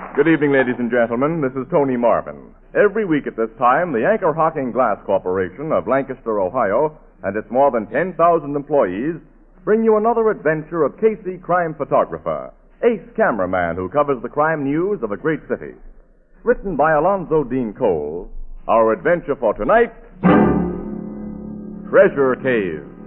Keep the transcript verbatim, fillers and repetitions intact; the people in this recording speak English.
Good evening, ladies and gentlemen. This is Tony Marvin. Every week at this time, the Anchor Hocking Glass Corporation of Lancaster, Ohio, and its more than ten thousand employees bring you another adventure of Casey, crime photographer, ace cameraman who covers the crime news of a great city. Written by Alonzo Dean Cole, our adventure for tonight, Treasure Cave.